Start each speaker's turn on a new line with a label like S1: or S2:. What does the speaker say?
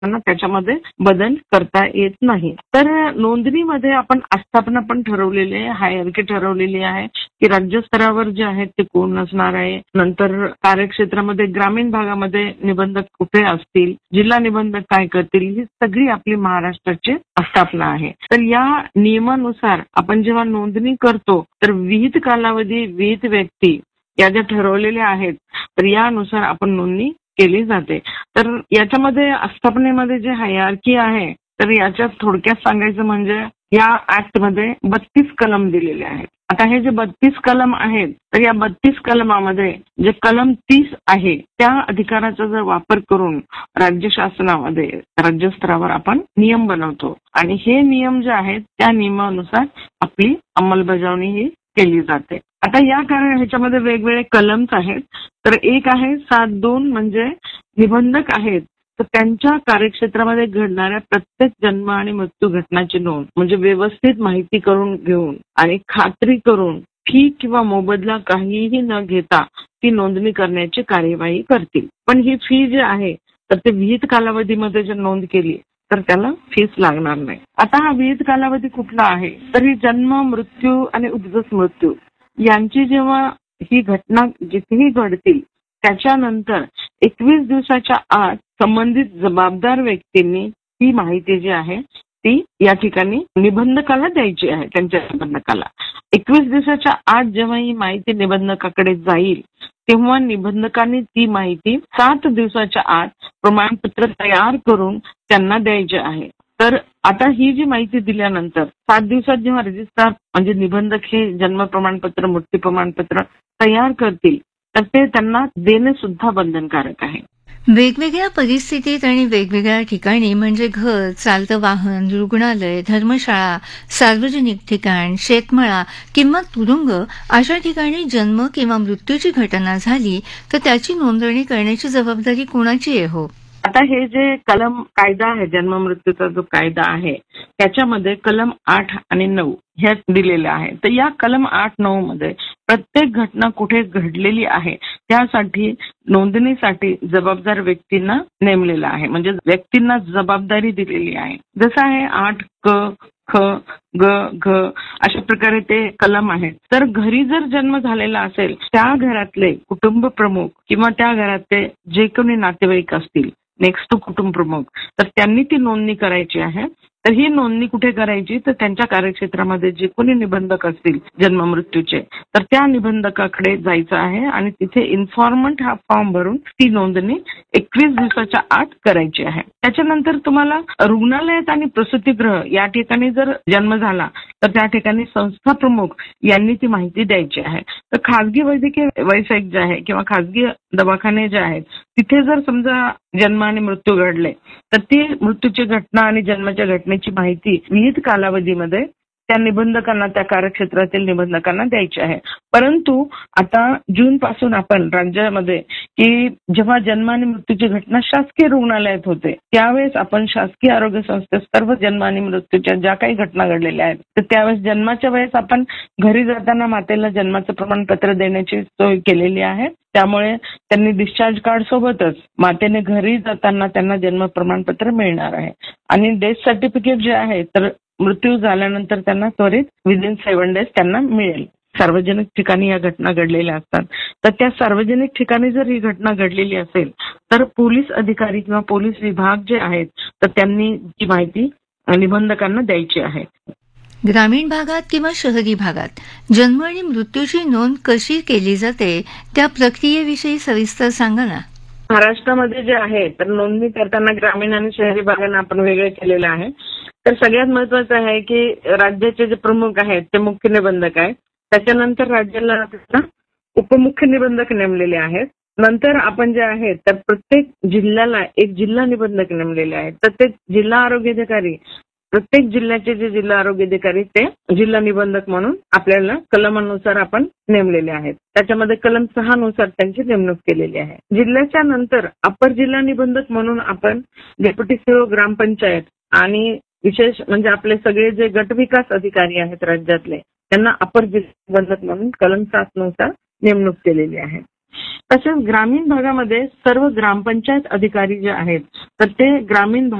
S1: त्यांना त्याच्यामध्ये बदल करता येत नाही. तर नोंदणीमध्ये आपण आस्थापना पण ठरवलेली आहे, हायरार्की ठरवलेली आहे की राज्यस्तरावर जे आहेत ते कोण असणार आहे. नंतर कार्यक्षेत्रामध्ये ग्रामीण भागामध्ये निबंधक कुठे असतील, जिल्हा निबंधक काय करतील, ही सगळी आपली महाराष्ट्राची आस्थापना आहे. तर या नियमानुसार आपण जेव्हा नोंदणी करतो तर विहित कालावधी, विहित व्यक्ती या ज्या ठरवलेल्या आहेत तर यानुसार आपण नोंदणी केली जाते. तर याच्यामध्ये आस्थापनेमध्ये जे हायरार्की आहे तर याच्यात थोडक्यात सांगायचं म्हणजे या ऍक्टमध्ये 32 कलम दिलेले आहेत. आता हे जे 32 कलम आहेत तर या 32 कलमामध्ये जे कलम 30 आहे त्या अधिकाराचा जर वापर करून राज्य शासनामध्ये राज्यस्तरावर आपण नियम बनवतो आणि हे नियम जे आहेत त्या नियमानुसार आपली अंमलबजावणी ही केली जाते. आता या ह्याच्यामध्ये वेगवेगळे कलम्स आहेत. तर एक आहे 7(2) म्हणजे निबंधक आहेत तर त्यांच्या कार्यक्षेत्रामध्ये घडणाऱ्या प्रत्येक जन्म आणि मृत्यू घटनाची नोंद म्हणजे व्यवस्थित माहिती करून घेऊन आणि खात्री करून फी किंवा मोबदला काहीही न घेता ती नोंदणी करण्याची कार्यवाही करतील. पण ही फी जी आहे तर ते विहित कालावधीमध्ये जर नोंद केली तर त्याला फीस लागणार नाही. आता हा विहित कालावधी कुठला आहे तर ही जन्म, मृत्यू आणि उद्भव मृत्यू यांची जेव्हा ही घटना जिथेही घडतील त्याच्यानंतर 21 दिवसाच्या आत संबंधित जबाबदार व्यक्तींनी ही माहिती जी आहे ती या ठिकाणी निबंधकाला द्यायची आहे. त्यांच्या निबंधकाला 21 दिवसाच्या आत जेव्हा ही माहिती निबंधकाकडे जाईल तेव्हा निबंधकांनी ती माहिती 7 दिवसाच्या आत प्रमाणपत्र तयार करून त्यांना द्यायचे आहे. तर आता ही जी माहिती दिल्यानंतर 7 दिवसात जेव्हा रजिस्ट्रार म्हणजे निबंधक हे जन्म प्रमाणपत्र, मृत्यू प्रमाणपत्र तयार करतील तर ते त्यांना देणे सुद्धा बंधनकारक आहे.
S2: वेगवेगळ्या परिस्थितीत आणि वेगवेगळ्या ठिकाणी म्हणजे घर, चालतं वाहन, रुग्णालय, धर्मशाळा, सार्वजनिक ठिकाण, शेतमळा किंवा तुरुंग अशा ठिकाणी जन्म किंवा मृत्यूची घटना झाली तर त्याची नोंदणी करण्याची जबाबदारी कोणाची आहे हो?
S1: आता हे जे कलम कायदा आहे, जन्म मृत्यूचा जो कायदा आहे त्याच्यामध्ये कलम 8 आणि 9 ह्या दिलेल्या आहे. तर या कलम 8-9 मध्ये प्रत्येक घटना कुठे घडलेली आहे त्यासाठी नोंदणीसाठी जबाबदार व्यक्तींना नेमलेलं आहे, म्हणजे व्यक्तींना जबाबदारी दिलेली आहे. जसं आहे 8 क, ख, ग, घ अशा प्रकारे ते कलम आहेत. तर घरी जर जन्म झालेला असेल त्या घरातले कुटुंब प्रमुख किंवा त्या घरातले जे कोणी नातेवाईक असतील नेक्स्ट टू कुटुंब प्रमुख तर त्यांनी ती नोंदणी करायची आहे. तर ही नोंदणी कुठे करायची तर त्यांच्या कार्यक्षेत्रामध्ये जे कोणी निबंधक असतील जन्म मृत्यूचे तर त्या निबंधकाकडे जायचं आहे आणि तिथे इन्फॉर्मंट हा फॉर्म भरून ती नोंदणी 21 दिवसाच्या आत करायची आहे. त्याच्यानंतर तुम्हाला रुग्णालयात आणि प्रसूतीगृह या ठिकाणी जर जन्म झाला तर त्या ठिकाणी संस्था प्रमुख यांनी ती माहिती द्यायची आहे. तर खाजगी वैद्यकीय व्यावसायिक जे आहे किंवा खाजगी दवाखाने जे आहेत तिथे जर समजा जन्म आणि मृत्यू घडले तर ती मृत्यूची घटना आणि जन्माच्या घटनेची माहिती विहित कालावधीमध्ये त्या निबंधकांना, त्या कार्यक्षेत्रातील निबंधकांना द्यायची आहे. परंतु आता जून पासून आपण राज्यामध्ये की जेव्हा जन्म आणि मृत्यूची घटना शासकीय रुग्णालयात होते त्यावेळेस आपण शासकीय आरोग्य संस्थेत सर्व जन्म आणि मृत्यूच्या ज्या काही घटना घडलेल्या आहेत तर त्यावेळेस जन्माच्या वेळेस आपण घरी जाताना मातेला जन्माचं प्रमाणपत्र देण्याची सोय केलेली आहे. त्यामुळे त्यांनी डिस्चार्ज कार्ड सोबतच मातेने घरी जाताना त्यांना जन्म प्रमाणपत्र मिळणार आहे. आणि डेथ सर्टिफिकेट जे आहे तर मृत्यू झाल्यानंतर त्यांना त्वरित विदिन 7 days त्यांना मिळेल. सार्वजनिक ठिकाणी या घटना घडलेल्या असतात तर त्या सार्वजनिक ठिकाणी जर ही घटना घडलेली असेल तर पोलीस अधिकारी किंवा पोलीस विभाग जे आहेत तर त्यांनी ती माहिती निबंधकांना द्यायची आहे.
S2: ग्रामीण भागात किंवा शहरी भागात जन्म आणि मृत्यूची नोंद कशी केली जाते त्या प्रक्रियेविषयी सविस्तर सांगा ना.
S1: महाराष्ट्रामध्ये जे आहे तर नोंदणी करताना ग्रामीण आणि शहरी भागांना आपण वेगळे केलेलं आहे. तर सगळ्यात महत्वाचं आहे की राज्याचे जे प्रमुख आहेत ते मुख्य निबंधक आहेत. त्याच्यानंतर राज्याला उपमुख्य निबंधक नेमलेले आहेत. नंतर आपण जे आहे तर प्रत्येक जिल्ह्याला एक जिल्हा निबंधक नेमलेले आहेत. तर ते जिल्हा आरोग्य अधिकारी प्रत्येक जिल्ह्याचे जे जिल्हा आरोग्य अधिकारी ते जिल्हा निबंधक म्हणून आपल्याला कलमानुसार आपण नेमलेले आहेत. त्याच्यामध्ये कलम 6 नुसार त्यांची नेमणूक केलेली आहे. जिल्ह्याच्या नंतर अपर जिल्हा निबंधक म्हणून आपण डेप्युटी सीओ ग्रामपंचायत आणि विशेष म्हणजे आपले सगळे जे गट विकास अधिकारी आहेत राज्यातले त्यांना अपर जिल्हा निबंधक म्हणून कलम 7 नुसार नेमणूक केलेली आहे. तसेच ग्रामीण भागामध्ये सर्व ग्रामपंचायत अधिकारी जे आहेत तर ते ग्रामीण